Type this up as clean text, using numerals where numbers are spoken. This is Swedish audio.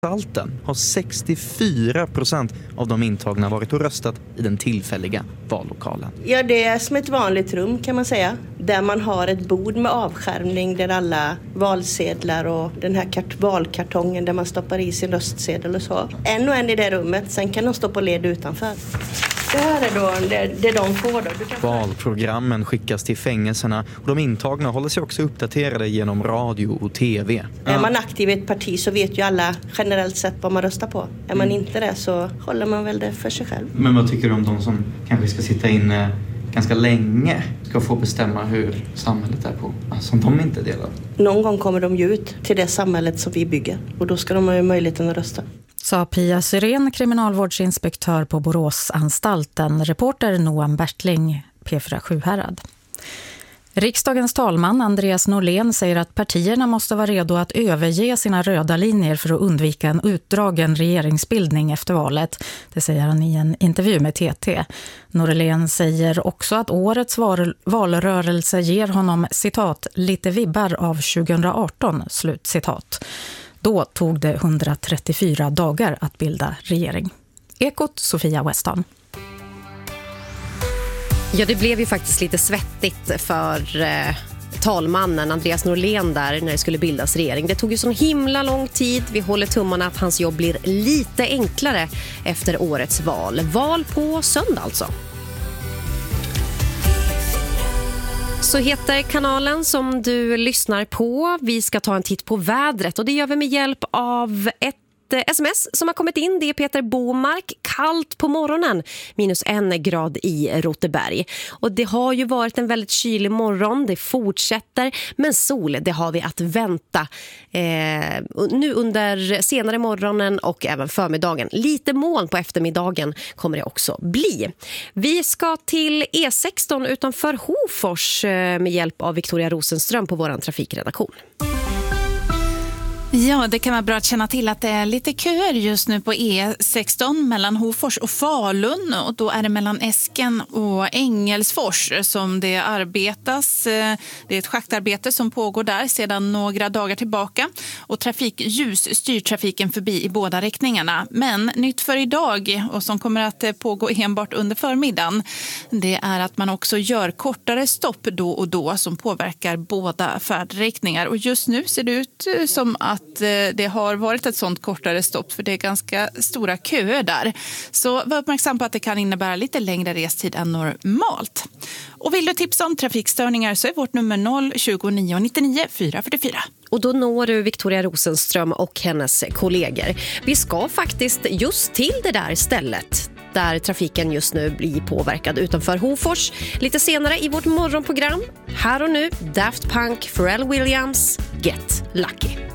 Anstalten har 64% av de intagna varit och röstat i den tillfälliga vallokalen. Ja, det är som ett vanligt rum kan man säga. Där man har ett bord med avskärmning där alla valsedlar och den här valkartongen där man stoppar i sin röstsedel och så. En och en i det rummet, sen kan de stå på led utanför. Det här är då det de får då. Valprogrammen skickas till fängelserna och de intagna håller sig också uppdaterade genom radio och tv. Är man aktiv i ett parti så vet ju alla generellt sett vad man röstar på. Är man inte det så håller man väl det för sig själv. Men vad tycker du om de som kanske ska sitta inne ganska länge ska få bestämma hur samhället är på, som de inte delar? Någon gång kommer de ju ut till det samhället som vi bygger och då ska de ha möjligheten att rösta. Sa Pia Syrén, kriminalvårdsinspektör på Boråsanstalten. Reporter Noam Bertling, P4 Sjuhärad. Riksdagens talman Andreas Norlén säger att partierna måste vara redo att överge sina röda linjer för att undvika en utdragen regeringsbildning efter valet. Det säger han i en intervju med TT. Norlén säger också att årets valrörelse ger honom, citat, lite vibbar av 2018, slut citat. Då tog det 134 dagar att bilda regering. Ekot, Sofia Weston. Ja, det blev ju faktiskt lite svettigt för talmannen Andreas Norlén där när det skulle bildas regering. Det tog ju så himla lång tid. Vi håller tummarna att hans jobb blir lite enklare efter årets val. Val på söndag alltså. Så heter kanalen som du lyssnar på. Vi ska ta en titt på vädret och det gör vi med hjälp av ett sms som har kommit in. Det är Peter Bomark. Kallt på morgonen. -1 grad i Roteberg. Och det har ju varit en väldigt kylig morgon. Det fortsätter. Men sol, det har vi att vänta. Nu under senare morgonen och även förmiddagen. Lite moln på eftermiddagen kommer det också bli. Vi ska till E16 utanför Hofors med hjälp av Victoria Rosenström på våran trafikredaktion. Ja, det kan vara bra att känna till att det är lite köer just nu på E16 mellan Hofors och Falun. Och då är det mellan Esken och Engelsfors som det arbetas. Det är ett schaktarbete som pågår där sedan några dagar tillbaka. Och trafikljus styr trafiken förbi i båda riktningarna. Men nytt för idag och som kommer att pågå enbart under förmiddagen. Det är att man också gör kortare stopp då och då som påverkar båda färdriktningar. Och just nu ser det ut som att det har varit ett sånt kortare stopp för det är ganska stora köer där. Så var uppmärksam på att det kan innebära lite längre restid än normalt. Och vill du tipsa om trafikstörningar så är vårt nummer 029 99 444. Och då når du Victoria Rosenström och hennes kollegor. Vi ska faktiskt just till det där stället där trafiken just nu blir påverkad utanför Hofors. Lite senare i vårt morgonprogram. Här och nu, Daft Punk, Pharrell Williams, Get Lucky.